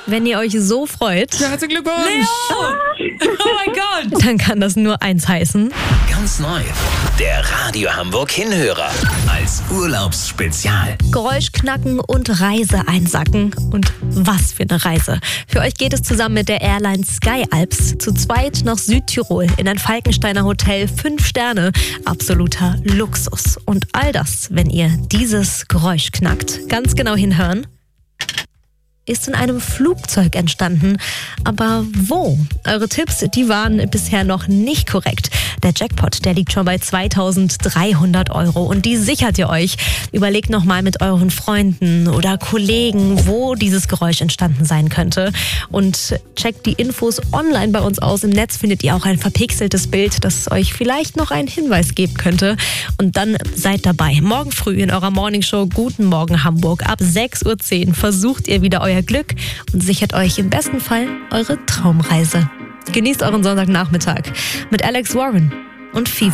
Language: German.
Wenn ihr euch so freut, Herzlichen Glückwunsch! Leo! Oh mein Gott! dann kann das nur eins heißen. Ganz neu. Der Radio Hamburg Hinhörer. Als Urlaubsspezial. Geräusch knacken und Reise einsacken. Und was für eine Reise. Für euch geht es zusammen mit der Airline Sky Alps zu zweit nach Südtirol in ein Falkensteiner Hotel, 5 Sterne. Absoluter Luxus. Und all das, wenn ihr dieses Geräusch knackt. Ganz genau hinhören. Ist in einem Flugzeug entstanden. Aber wo? Eure Tipps, die waren bisher noch nicht korrekt. Der Jackpot, der liegt schon bei 2.300 € und die sichert ihr euch. Überlegt nochmal mit euren Freunden oder Kollegen, wo dieses Geräusch entstanden sein könnte. Und checkt die Infos online bei uns aus. Im Netz findet ihr auch ein verpixeltes Bild, das euch vielleicht noch einen Hinweis geben könnte. Und dann seid dabei. Morgen früh in eurer Morningshow Guten Morgen Hamburg ab 6.10 Uhr versucht ihr wieder euer Glück und sichert euch im besten Fall eure Traumreise. Genießt euren Sonntagnachmittag mit Alex Warren und Fever.